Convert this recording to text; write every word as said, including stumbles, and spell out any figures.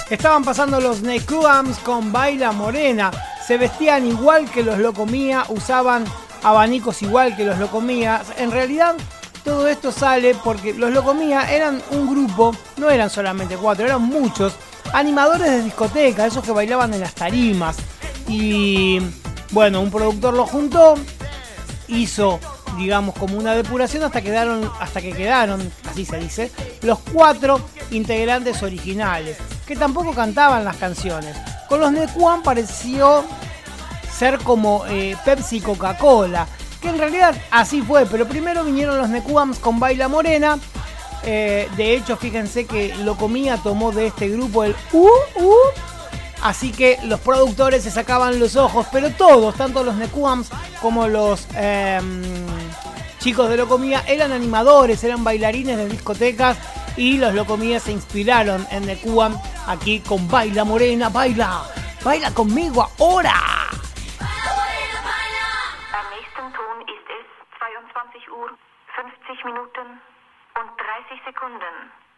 Estaban pasando los Nequams con Baila Morena. Se vestían igual que los Locomía, usaban abanicos igual que los Locomía. En realidad, todo esto sale porque los Locomía eran un grupo, no eran solamente cuatro, eran muchos animadores de discoteca, esos que bailaban en las tarimas. Y bueno, un productor los juntó, hizo, digamos, como una depuración hasta, quedaron, hasta que quedaron, así se dice, los cuatro integrantes originales, que tampoco cantaban las canciones. Con los Nequam pareció ser como eh, Pepsi y Coca-Cola, que en realidad así fue, pero primero vinieron los Nequams con Baila Morena. Eh, de hecho, fíjense que Locomía tomó de este grupo el uh, uh, así que los productores se sacaban los ojos, pero todos, tanto los Nequams como los eh, chicos de Locomía, eran animadores, eran bailarines de discotecas, y los Locomía se inspiraron en Nequam aquí con Baila Morena. Baila, baila conmigo ahora. Beim nächsten Ton ist es zweiundzwanzig Uhr, fünfzig Minuten und dreißig Sekunden.